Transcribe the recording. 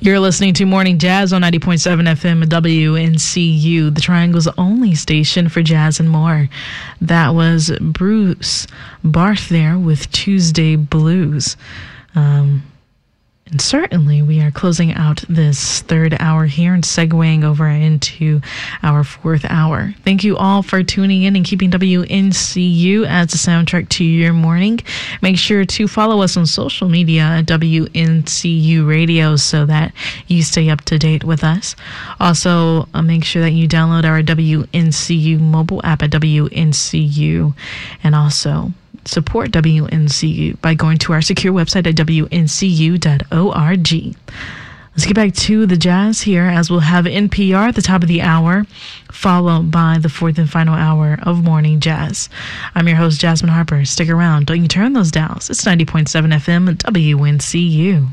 You're listening to Morning Jazz on 90.7 FM WNCU, the Triangle's only station for jazz and more. That was Bruce Barth there with Tuesday Blues. And certainly we are closing out this third hour here and segueing over into our fourth hour. Thank you all for tuning in and keeping WNCU as a soundtrack to your morning. Make sure to follow us on social media at WNCU Radio so that you stay up to date with us. Also, make sure that you download our WNCU mobile app at WNCU, and also support WNCU by going to our secure website at WNCU.org. Let's get back to the jazz here, as we'll have NPR at the top of the hour, followed by the fourth and final hour of Morning Jazz. I'm your host, Jasmine Harper. Stick around. Don't you turn those dials. It's 90.7 FM WNCU.